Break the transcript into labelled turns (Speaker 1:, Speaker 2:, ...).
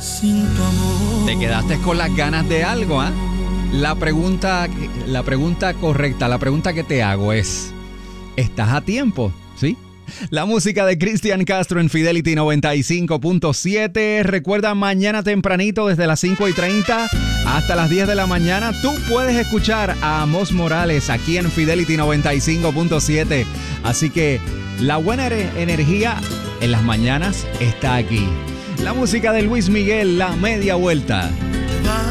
Speaker 1: sin tu amor.
Speaker 2: Te quedaste con las ganas de algo, ¿ah? La pregunta correcta, la pregunta que te hago es, ¿estás a tiempo? ¿Sí? La música de Cristian Castro en Fidelity 95.7. Recuerda, mañana tempranito desde las 5:30 hasta las 10 de la mañana tú puedes escuchar a Amos Morales aquí en Fidelity 95.7. Así que la buena energía en las mañanas está aquí. La música de Luis Miguel, La Media Vuelta.